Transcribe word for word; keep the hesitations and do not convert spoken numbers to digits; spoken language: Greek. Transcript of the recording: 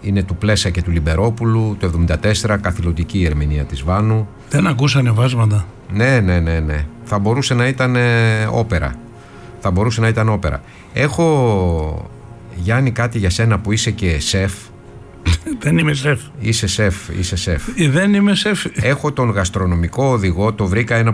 είναι του Πλέσα και του Λιμπερόπουλου. Το εβδομήντα τέσσερα καθηλωτική η ερμηνεία της Βάνου. Δεν ακούσανε βάσματα. Ναι, ναι, ναι, ναι. Θα μπορούσε να ήταν ε, όπερα. Θα μπορούσε να ήταν όπερα. Έχω, Γιάννη, κάτι για σένα που είσαι και σεφ. Δεν είμαι σεφ. Είσαι σεφ, είσαι σεφ. Δεν είμαι σεφ. Έχω τον γαστρονομικό οδηγό, το βρήκα ένα